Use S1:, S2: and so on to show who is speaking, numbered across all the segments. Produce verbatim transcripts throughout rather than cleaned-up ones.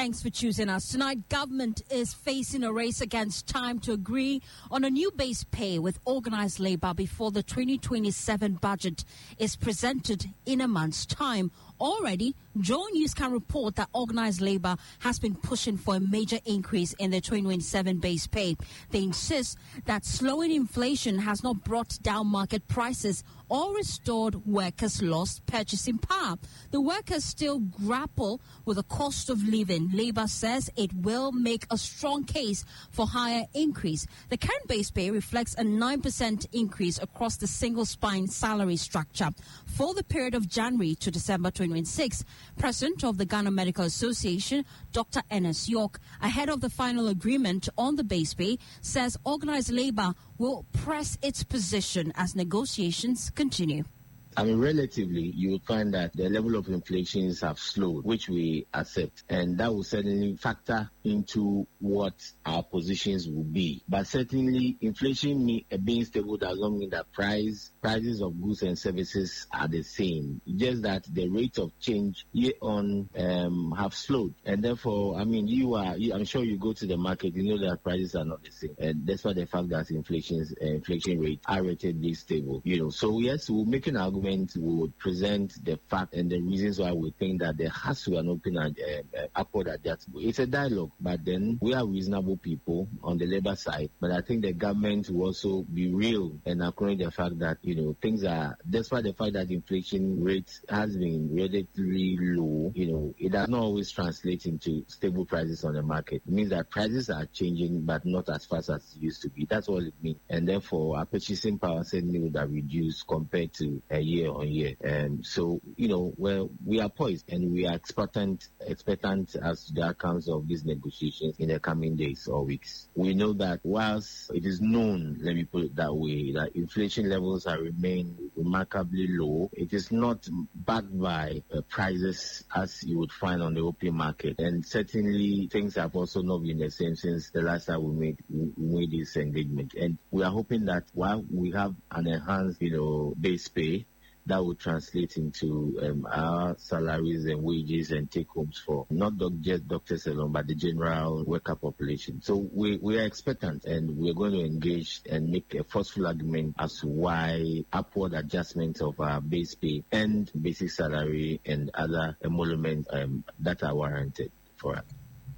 S1: Thanks for choosing us. Tonight, government is facing a race against time to agree on a new base pay with organized labor before the twenty twenty-seven budget is presented in a month's time. Already, Joy News can report that organized labor has been pushing for a major increase in the twenty twenty-seven base pay. They insist that slowing inflation has not brought down market prices or restored workers' lost purchasing power. The workers still grapple with the cost of living. Labor says it will make a strong case for higher increase. The current base pay reflects a nine percent increase across the single spine salary structure. For the period of January to December twenty twenty-six, President of the Ghana Medical Association, Doctor Ernest York, ahead of the final agreement on the base pay, says organized labor will press its position as negotiations continue.
S2: I mean, relatively, you will find that the level of inflations have slowed, which we accept, and that will certainly factor into what our positions will be. But certainly, inflation mean, uh, being stable does not mean that price prices of goods and services are the same. Just that the rate of change year on um, have slowed, and therefore, I mean, you are. You, I'm sure you go to the market, you know that prices are not the same, and that's why the fact that inflation's uh, inflation rate are relatively stable. You know, so yes, we'll make an argument. We would present the fact and the reasons why we think that there has to be an open and uh, uh, upward adjustment. It's a dialogue, but then we are reasonable people on the labor side. But I think the government will also be real and acknowledge the fact that, you know, things are, despite the fact that inflation rate has been relatively low, you know, it does not always translate into stable prices on the market. It means that prices are changing, but not as fast as it used to be. That's all it means. And therefore, our purchasing power certainly would have reduced compared to a year on year. Um, so, you know, well, we are poised and we are expectant, expectant as to the outcomes of these negotiations in the coming days or weeks. We know that whilst it is known, let me put it that way, that inflation levels have remained remarkably low, it is not backed by uh, prices as you would find on the open market. And certainly things have also not been the same since the last time we made, we made this engagement. And we are hoping that while we have an enhanced, you know, base pay, that will translate into um, our salaries and wages and take-homes for not doc- just doctors alone, but the general worker population. So we, we are expectant, and we're going to engage and make a forceful argument as to why upward adjustments of our base pay and basic salary and other emoluments um, that are warranted for us.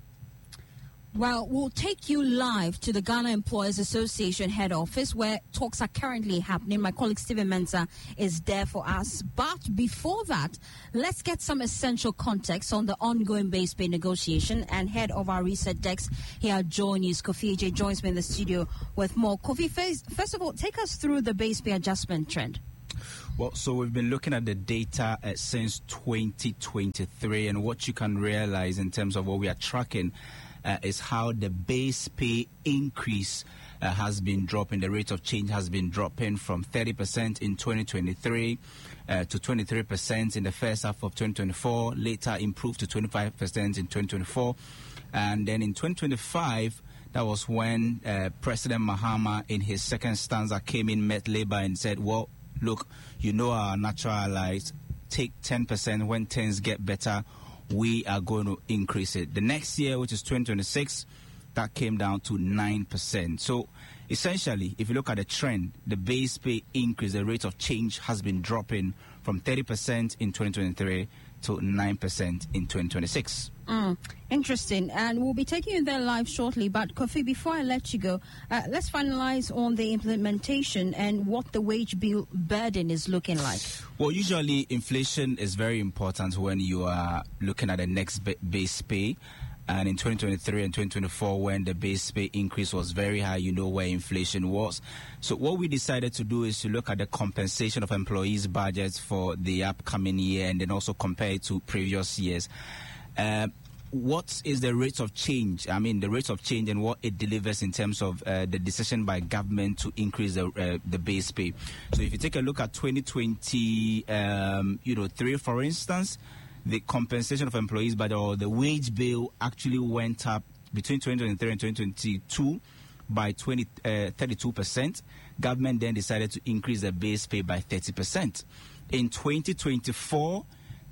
S1: Well, we'll take you live to the Ghana Employers Association head office where talks are currently happening. My colleague Stephen Mensah is there for us. But before that, let's get some essential context on the ongoing base pay negotiation. And head of our research desk here at Joy News, Kofi J, joins me in the studio with more. Kofi, first, first of all, take us through the base pay adjustment trend.
S3: Well, so we've been looking at the data uh, since twenty twenty-three, and what you can realize in terms of what we are tracking Uh, is how the base pay increase uh, has been dropping. The rate of change has been dropping from thirty percent in twenty twenty-three uh, to twenty-three percent in the first half of twenty twenty-four, later improved to twenty-five percent in twenty twenty-four. And then in twenty twenty-five, that was when uh, President Mahama, in his second stanza, came in, met labor and said, well, look, you know our natural allies, take ten percent when things get better. We are going to increase it. The next year, which is twenty twenty-six, that came down to nine percent. So essentially, if you look at the trend, the base pay increase, the rate of change has been dropping from thirty percent in twenty twenty-three to nine percent in twenty twenty-six.
S1: Mm, interesting. And we'll be taking you there live shortly. But, Kofi, before I let you go, uh, let's finalize on the implementation and what the wage bill burden is looking like.
S3: Well, usually inflation is very important when you are looking at the next ba- base pay. And in twenty twenty-three and twenty twenty-four, when the base pay increase was very high, you know where inflation was. So what we decided to do is to look at the compensation of employees' budgets for the upcoming year and then also compare it to previous years. Uh, what is the rate of change? I mean, the rate of change and what it delivers in terms of uh, the decision by government to increase the uh, the base pay. So if you take a look at twenty twenty, um, you know, three, for instance, the compensation of employees budget or the wage bill actually went up between twenty twenty-three and twenty twenty-two by twenty, uh, thirty-two percent. Government then decided to increase the base pay by thirty percent. In twenty twenty-four,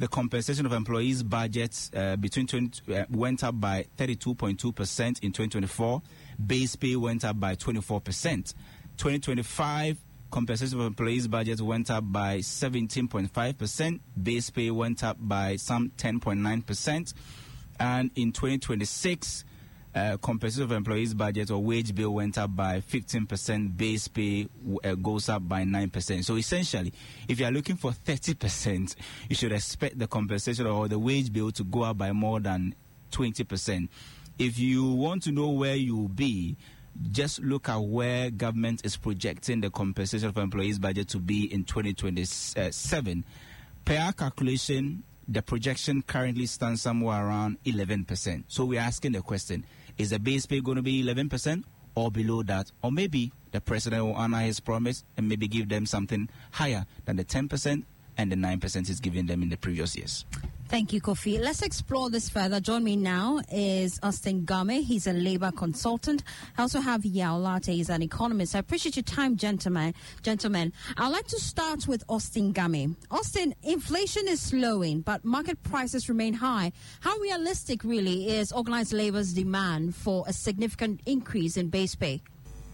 S3: the compensation of employees' budgets uh, between twenty, uh, went up by thirty-two point two percent in twenty twenty-four. Base pay went up by twenty-four percent. twenty twenty-five, compensation of employees' budgets went up by seventeen point five percent. Base pay went up by some ten point nine percent. And in twenty twenty-six, uh, compensation of employees' budget or wage bill went up by fifteen percent. Base pay uh, goes up by nine percent. So essentially, if you are looking for thirty percent, you should expect the compensation or the wage bill to go up by more than twenty percent. If you want to know where you will be, just look at where government is projecting the compensation of employees' budget to be in twenty twenty-seven. Per our calculation, the projection currently stands somewhere around eleven percent. So we're asking the question, is the base pay going to be eleven percent or below that? Or maybe the president will honor his promise and maybe give them something higher than the ten percent and the nine percent he's giving them in the previous years.
S1: Thank you, Kofi. Let's explore this further. Join me now is Austin Game. He's a labor consultant. I also have Yao Latte. He's an economist. I appreciate your time, gentlemen. Gentlemen, I'd like to start with Austin Game. Austin, inflation is slowing, but market prices remain high. How realistic, really, is organized labor's demand for a significant increase in base pay?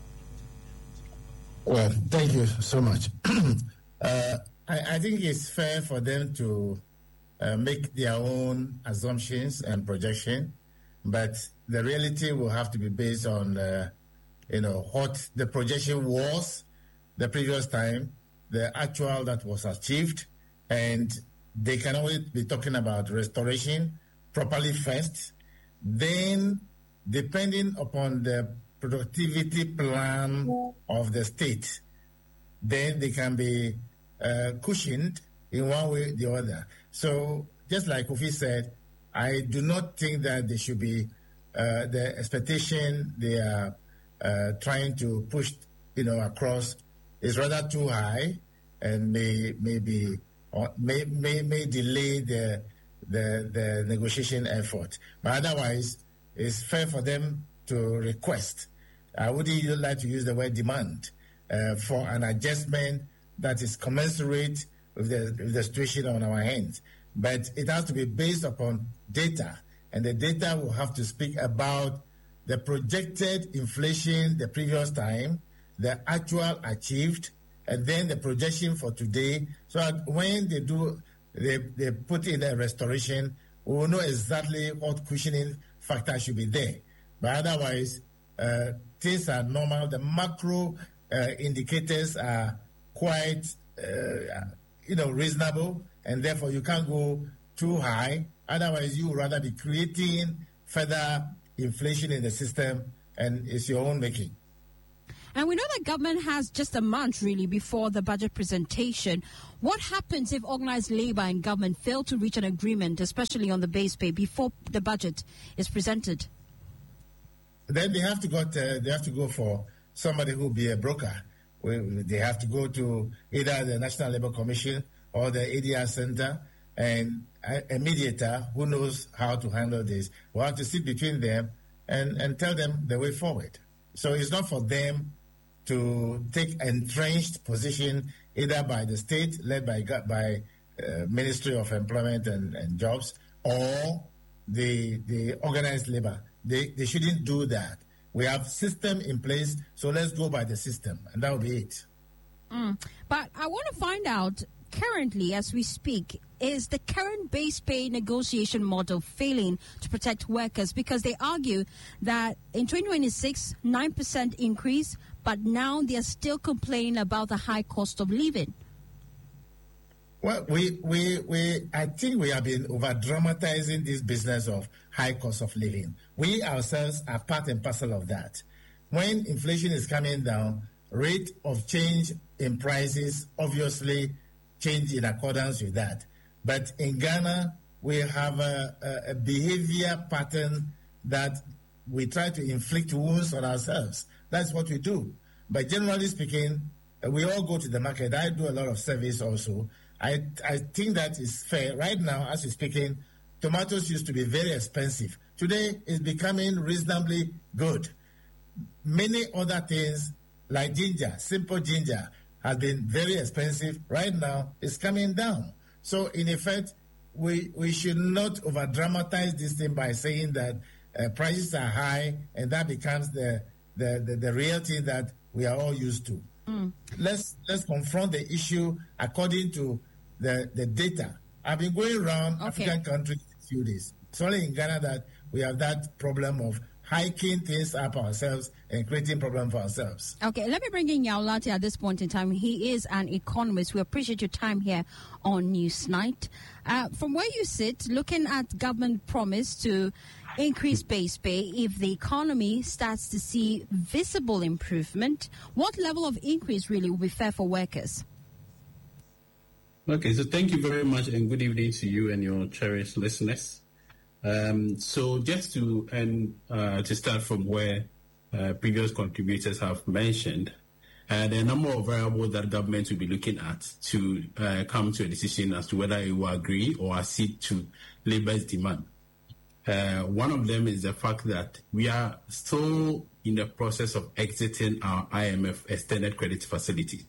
S4: Well, thank you so much. uh, I, I think it's fair for them to Uh, make their own assumptions and projection, but the reality will have to be based on, uh, you know, what the projection was the previous time, the actual that was achieved, and they can always be talking about restoration properly first. Then, depending upon the productivity plan of the state, then they can be uh, cushioned in one way or the other. So, just like Kofi said, I do not think that there should be uh, the expectation they are uh, trying to push, you know, across is rather too high, and may may be or may may may delay the the the negotiation effort. But otherwise, it's fair for them to request. I would even like to use the word demand uh, for an adjustment that is commensurate with the, with the situation on our hands. But it has to be based upon data, and the data will have to speak about the projected inflation the previous time, the actual achieved, and then the projection for today, so that when they do, they, they put in a restoration, we will know exactly what cushioning factor should be there. But otherwise, uh, things are normal. The macro uh, indicators are quite uh, you know, reasonable, and therefore you can't go too high. Otherwise, you would rather be creating further inflation in the system, and it's your own making.
S1: And we know that government has just a month, really, before the budget presentation. What happens if organized labor and government fail to reach an agreement, especially on the base pay, before the budget is presented?
S4: Then they have to go. To, they have to go for somebody who will be a broker. They have to go to either the National Labour Commission or the A D R Center, and a mediator who knows how to handle this will have to sit between them and, and tell them the way forward. So it's not for them to take entrenched position either by the state, led by by uh, Ministry of Employment and, and Jobs, or the the organized labor. They, they shouldn't do that. We have system in place, so let's go by the system, and that will be it.
S1: Mm. But I want to find out, currently, as we speak, is the current base pay negotiation model failing to protect workers? Because they argue that in twenty twenty-six, nine percent increase, but now they are still complaining about the high cost of living.
S4: Well, we, we, we, I think we have been over-dramatizing this business of high cost of living. We ourselves are part and parcel of that. When inflation is coming down, rate of change in prices obviously change in accordance with that. But in Ghana, we have a, a, a behavior pattern that we try to inflict wounds on ourselves. That's what we do. But generally speaking, we all go to the market. I do a lot of service also. I, I think that is fair. Right now, as we're speaking, tomatoes used to be very expensive. Today, it's becoming reasonably good. Many other things, like ginger, simple ginger, has been very expensive. Right now, it's coming down. So, in effect, we we should not over dramatize this thing by saying that uh, prices are high and that becomes the the, the the real thing that we are all used to. Mm. Let's let's confront the issue according to the the data. I've been going around okay. African countries a few days. It's only in Ghana that we have that problem of hiking things up ourselves and creating problems for ourselves.
S1: Okay, let me bring in Yao Lartey at this point in time. He is an economist. We appreciate your time here on Newsnight. Uh, from where you sit, looking at government promise to increase base pay, if the economy starts to see visible improvement, what level of increase really will be fair for workers?
S5: Okay, so thank you very much and good evening to you and your cherished listeners. Um, so just to and uh, to start from where uh, previous contributors have mentioned, uh, there are a number of variables that government will be looking at to uh, come to a decision as to whether it will agree or accede to labor's demand. Uh, one of them is the fact that we are still in the process of exiting our I M F extended credit facility.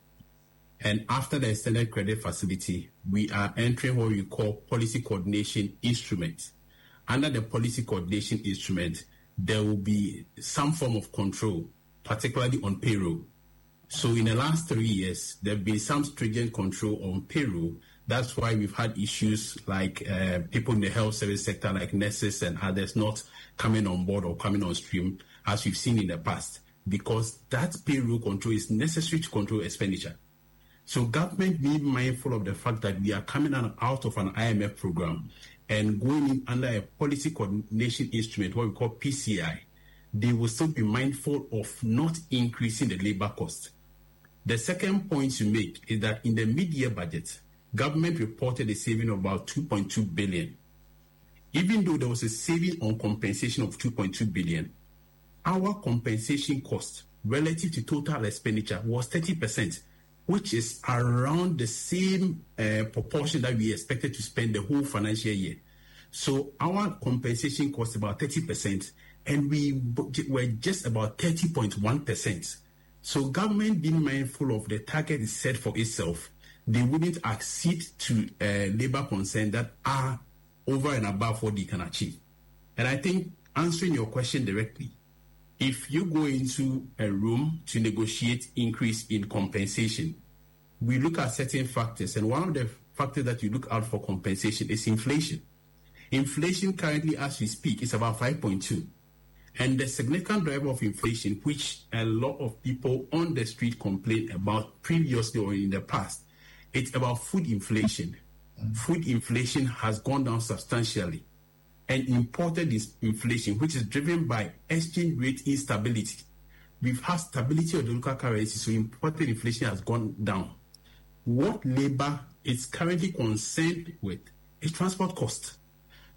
S5: And after the extended credit facility, we are entering what we call policy coordination instrument. Under the policy coordination instrument, there will be some form of control, particularly on payroll. So in the last three years, there have been some stringent control on payroll. That's why we've had issues like uh, people in the health service sector, like nurses and others, not coming on board or coming on stream, as we've seen in the past, because that payroll control is necessary to control expenditure. So government being mindful of the fact that we are coming out of an I M F program and going in under a policy coordination instrument, what we call P C I, they will still be mindful of not increasing the labor cost. The second point to make is that in the mid-year budget, government reported a saving of about two point two billion. Even though there was a saving on compensation of two point two billion, our compensation cost relative to total expenditure was thirty percent, which is around the same uh, proportion that we expected to spend the whole financial year. So our compensation cost about thirty percent, and we were just about thirty point one percent. So government being mindful of the target is set for itself, they wouldn't accede to uh, labor concerns that are over and above what they can achieve. And I think answering your question directly, if you go into a room to negotiate increase in compensation, we look at certain factors, and one of the factors that you look out for compensation is inflation. Inflation currently, as we speak, is about five point two. And the significant driver of inflation, which a lot of people on the street complain about previously or in the past, it's about food inflation. Food inflation has gone down substantially. And imported inflation, which is driven by exchange rate instability. We've had stability of the local currency, so imported inflation has gone down. What labor is currently concerned with is transport cost.